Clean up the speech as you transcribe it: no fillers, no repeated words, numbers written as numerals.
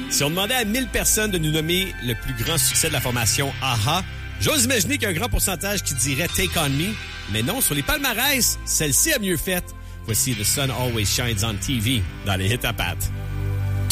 Si on demandait à 1000 personnes de nous nommer le plus grand succès de la formation AHA, j'ose imaginer qu'il y a un grand pourcentage qui dirait Take On Me. Mais non, sur les palmarès, celle-ci a mieux fait. Voici The Sun Always Shines on TV dans les hits à pattes.